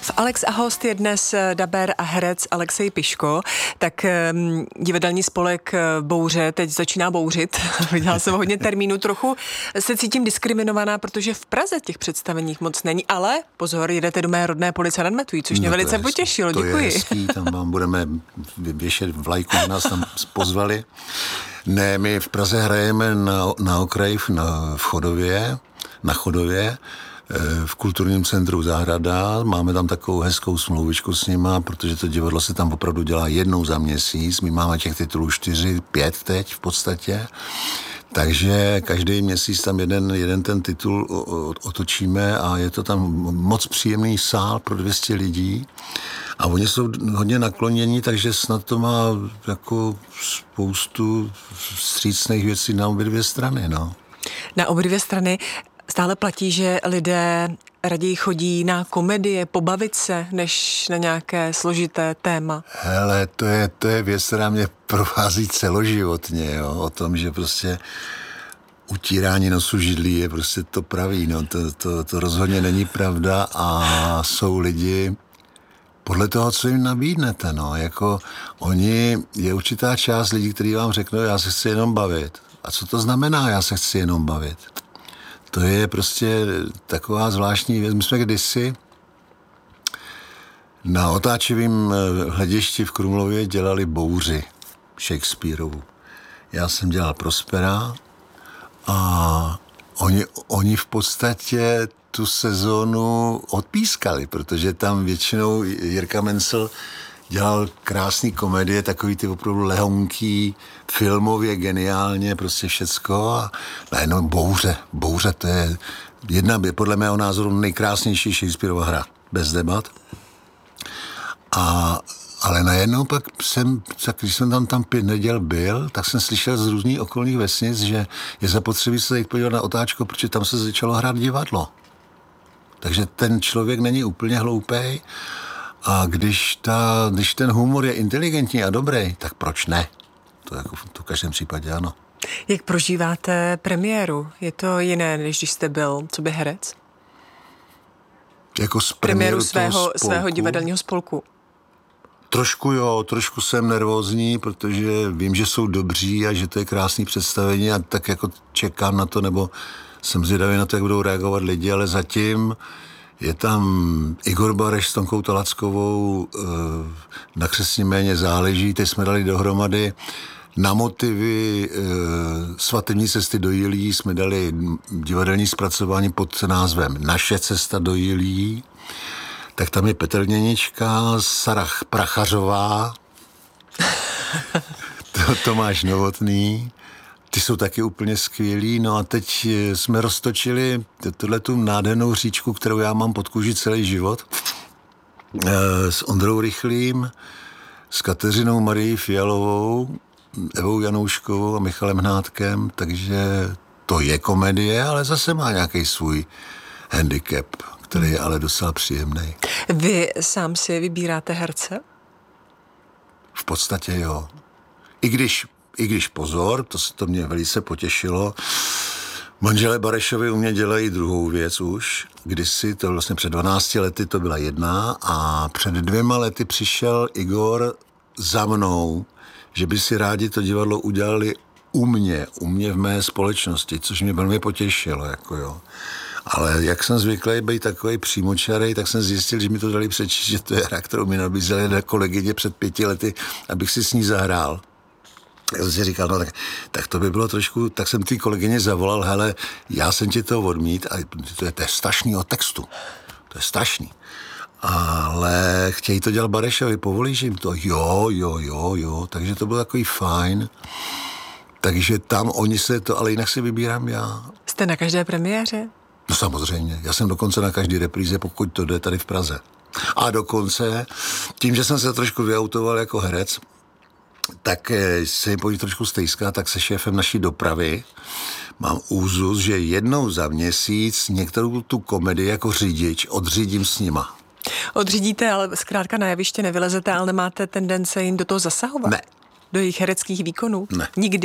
Alex a host je dnes dabér a herec Alexej Piško. Tak divadelní spolek Bouře teď začíná bouřit. Viděla jsem hodně termínů. Trochu se cítím diskriminovaná, protože v Praze těch představeních moc není. Ale pozor, jedete do mé rodné Police nad Metují, což mě velice potěšilo. Děkuji. To je hezký, tam vám budeme věšet vlajku, že nás tam pozvali. Ne, my v Praze hrajeme na okraji na Chodově, v kulturním centru Zahrada. Máme tam takovou hezkou smlouvičku s nima, protože to divadlo se tam opravdu dělá jednou za měsíc. My máme těch titulů 4, 5 teď v podstatě. Takže každý měsíc tam jeden ten titul otočíme a je to tam moc příjemný sál pro 200 lidí. A oni jsou hodně naklonění, takže snad to má jako spoustu vstřícných věcí na obě dvě strany, no. Na obě dvě strany stále platí, že lidé raději chodí na komedie, pobavit se, než na nějaké složité téma. Hele, to je věc, která mě provází celoživotně, jo, o tom, že prostě utírání nosu židlí je prostě to pravý, no, to rozhodně není pravda a jsou lidi podle toho, co jim nabídnete, no, jako je určitá část lidí, kteří vám řeknou, já se chci jenom bavit. A co to znamená, já se chci jenom bavit? To je prostě taková zvláštní věc. My jsme kdysi na otáčivém hledišti v Krumlově dělali Bouři Shakespearovu. Já jsem dělal Prospera a oni v podstatě tu sezónu odpískali, protože tam většinou Jirka Mencel dělal krásný komedie, takový ty opravdu lehonký, filmově geniálně, prostě všecko a najednou Bouře, to je podle mého názoru nejkrásnější Shakespearova hra, bez debat. Ale najednou pak když jsem tam 5 neděl byl, tak jsem slyšel z různých okolních vesnic, že je zapotřebí se jít podívat na otáčku, protože tam se začalo hrát divadlo. Takže ten člověk není úplně hloupej. A když ten humor je inteligentní a dobrý, tak proč ne? To jako v každém případě ano. Jak prožíváte premiéru? Je to jiné, než když jste byl coby herec? Jako z premiéru svého divadelního spolku? Trošku jsem nervózní, protože vím, že jsou dobří a že to je krásný představení a tak jako čekám na to, nebo jsem zvědavý na to, jak budou reagovat lidi, ale zatím je tam Igor Bareš s Tonkou Talackovou, na Křestním méně záleží, teď jsme dali dohromady. Na motivy Svatební cesty do Jilí jsme dali divadelní zpracování pod názvem Naše cesta do Jilí. Tak tam je Petr Něnička, Sarah Prachařová, Tomáš Novotný. Ty jsou taky úplně skvělí, no a teď jsme roztočili tuhletu nádhernou říčku, kterou já mám pod kůži celý život, s Ondrou Rychlým, s Kateřinou Marií Fialovou, Evou Janouškovou a Michalem Hnátkem, takže to je komedie, ale zase má nějaký svůj handicap, který je ale docela příjemný. Vy sám si vybíráte herce? V podstatě jo. I když pozor, to mě velice potěšilo, manželé Barešovi u mě dělají druhou věc už. Kdysi, to vlastně před 12 lety to byla jedna a před 2 lety přišel Igor za mnou, že by si rádi to divadlo udělali u mě v mé společnosti, což mě velmi potěšilo, jako jo. Ale jak jsem zvyklý být takový přímočarej, tak jsem zjistil, že mi to dali přečíst, že to je hra, kterou mi nabízeli na kolegyně před 5 lety, abych si s ní zahrál. Já jsem si říkal, no tak to by bylo trošku, tak jsem ty kolegyně zavolal, hele, já jsem ti to odmít, a to je strašný od textu, to je strašný. Ale chtějí to dělat Barešovi, povolíš jim to? Jo, takže to bylo takový fajn. Takže tam oni se to, ale jinak si vybírám já. Jste na každé premiéře? No samozřejmě, já jsem dokonce na každý repríze, pokud to jde tady v Praze. A dokonce, tím, že jsem se trošku vyautoval jako herec, tak se jim pojď trošku stejská, tak se šéfem naší dopravy mám úzus, že jednou za měsíc některou tu komedii jako řidič odřídím s nima. Odřídíte, ale zkrátka na jeviště nevylezete, ale nemáte tendence jim do toho zasahovat? Ne. Do jejich hereckých výkonů? Ne. Nikdy?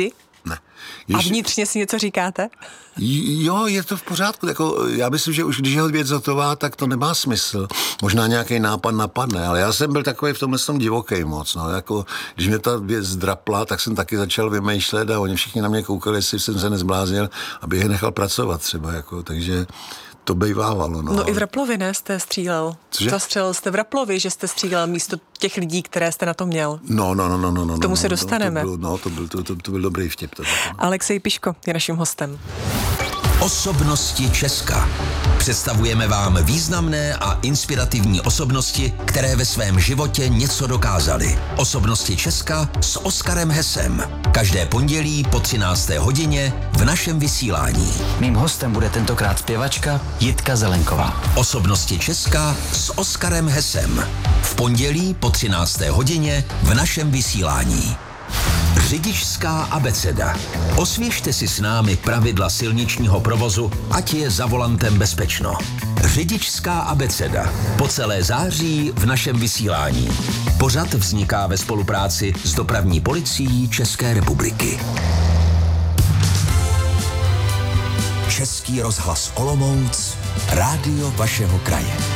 Ne. A vnitřně si něco říkáte? Jo, je to v pořádku. Jako, já myslím, že už když je věc hotová, tak to nemá smysl. Možná nějaký nápad napadne, ale já jsem byl takový v tomhle divoký moc. No. Jako, když mě ta věc drapla, tak jsem taky začal vymýšlet a oni všichni na mě koukali, jestli jsem se nezbláznil, aby je nechal pracovat třeba. Jako, takže to bejvávalo. No i v Raplovi, ne, jste střílel. Cože? Zastřelil jste v Raplovi, že jste střílel místo těch lidí, které jste na to měl. No. K tomu se dostaneme. To byl dobrý vtip. Alexej Piško je naším hostem. Osobnosti Česka. Představujeme vám významné a inspirativní osobnosti, které ve svém životě něco dokázaly. Osobnosti Česka s Oskarem Hesem. Každé pondělí po 13. hodině v našem vysílání. Mým hostem bude tentokrát zpěvačka Jitka Zelenková. Osobnosti Česka s Oskarem Hesem. V pondělí po 13. hodině v našem vysílání. Řidičská abeceda. Osvěžte si s námi pravidla silničního provozu, ať je za volantem bezpečno. Řidičská abeceda. Po celé září v našem vysílání. Pořad vzniká ve spolupráci s Dopravní policií České republiky. Český rozhlas Olomouc, rádio vašeho kraje.